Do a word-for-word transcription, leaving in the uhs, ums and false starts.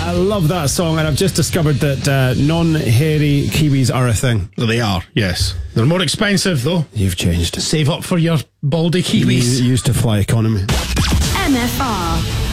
I love that song, and I've just discovered that uh, non-hairy Kiwis are a thing. They are, yes. They're more expensive, though. You've changed. Save up for your baldy Kiwis. You used to fly economy. M F R.